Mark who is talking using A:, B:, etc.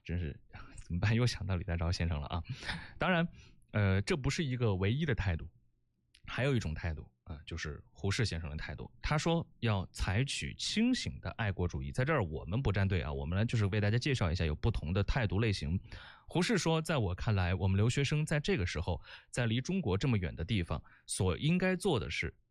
A: 真是怎么办？又想到李大钊先生了啊！当然，这不是一个唯一的态度，还有一种态度啊，就是胡适先生的态度。他说要采取清醒的爱国主义，在这儿我们不站队啊，我们呢就是为大家介绍一下有不同的态度类型。胡适说，在我看来，我们留学生在这个时候，在离中国这么远的地方，所应该做的是